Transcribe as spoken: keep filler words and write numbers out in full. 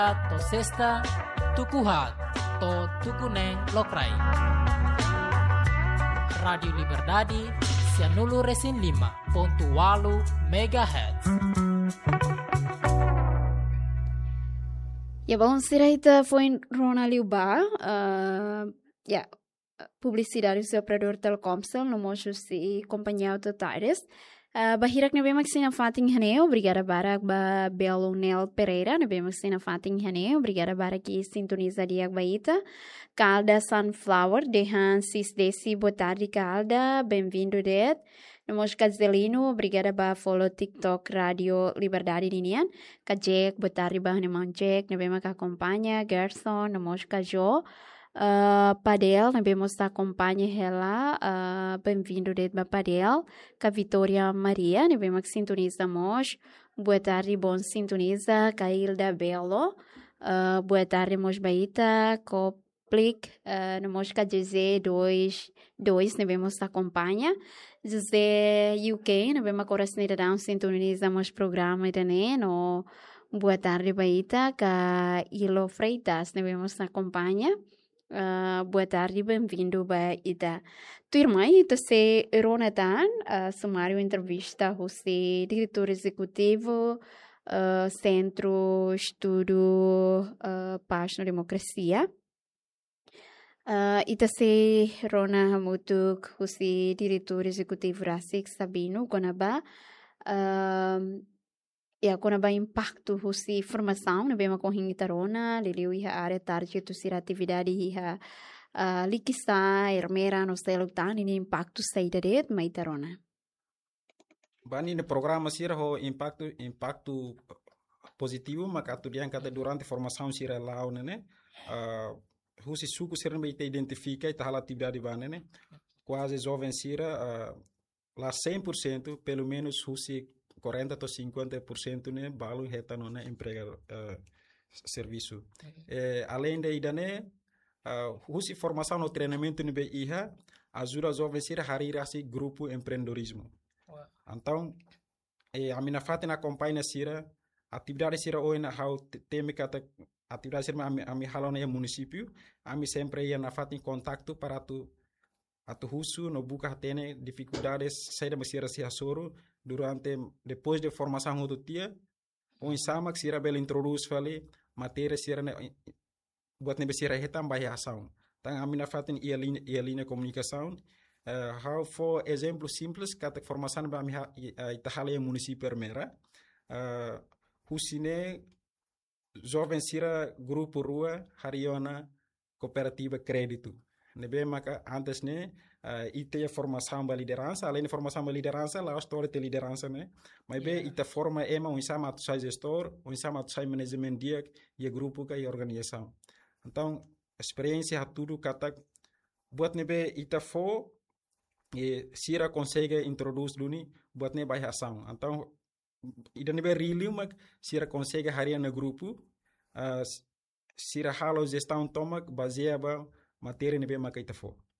to sexta, tukuhat, to tukuneng lokrai. Radio Liberdade, Cianulu Resin lima ponto walu megahertz. Ja, bom, siraita foi Ronald Uba, uh, ja, publicidade do operador Telkomsel, no mocho si companhia autotares. Uh, Bahirak na bem na fating hane, obrigada barak ba Belonel Pereira, na bem na fating hane, obrigada barak que sintoniza diak baita. Calda Sunflower, dehan sis desi, boa tarde Calda, bem-vindo det. Namos Cazelino, obrigada ba follow TikTok Radio Liberdade Dinian. Kajek, boa tarde ba naman Jack, na bem ka acompanha, Gerson, namos Kajo. Uh, Padel, nós vemos a acompanha ela, uh, bem-vindo de Padel, com a Vitória Maria, nós vemos que sintonizamos, boa tarde, bom sintoniza, com a Hilda Belo, uh, boa tarde, mos baita, Coplic, uh, nós com a José dois, dois, nós vemos a acompanha, José U K, nós vemos agora sintonizamos programa também, no boa tarde, baita, com a Ilo Freitas, nós vemos a acompanha. Uh, boa tarde, bem-vindo ba ita. Tu irmã ita se Ronatan, uh, sumário entrevista você diretor executivo uh, Centro Estudo uh, Paz na Democracia. Uh, ita se Rona Hamutuk, você diretor executivo Rasik Sabino Gonaba. Uh, E agora vai impacto husi formação, né? Bem com hingitarona, liliu iha área tarde tu sira atividade iha uh, likisa, ermera no sei lutar ini impacto saída det maitarona. Bani no programa sira ho impacto impacto positivo, mas atudian cada durante formação sira lá né? Uh, husi suku sira bem te identifica e tal atividade bane né? Quase jovem sira uh, lá cem por cento pelo menos husi quarenta a cinquenta por cento né balu reta no né emprego uh, serviço eh, além daí né uh, husi formação no treinamento no B I H A ajuda os jovens a harir assim grupo empreendedorismo wow. Então eh, a minha fata na companhia sira atividade sira hoje na how teme kata atividade sira a mi halon no município a mi sempre ia na fata em contato para tu atu husu no buka tene dificuldades saída masira se asoro durante depois de formação do dia o insama que sira bel introduz fali matéria sira buat ne besira hetam bahia ação tang amina fatin ia linha ia linha comunicação uh, how for exemplo simples kata formação ba mi itahale município permera uh, husine jovem sira grupo rua hariona cooperativa crédito nebe maka antes ne uh, ite formação ba liderança além de formação ba liderança lá história de liderança né mas be ita forma ema um sama tu sai gestor um sama tu sai management dia e grupo ka e organização então experiência tudo kata buat nebe ita fo e sira consegue introduz luni buat ne vai ação então ida nebe really mak sira consegue haria na grupo uh, sira halo gestão toma baseia ba matéria nebe maka ita fo